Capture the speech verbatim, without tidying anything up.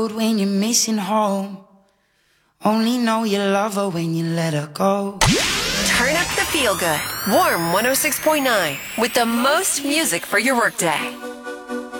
When you're missing home, only know you love her when you let her go. Turn up the feel good. Warm one oh six point nine with the most music for your workday.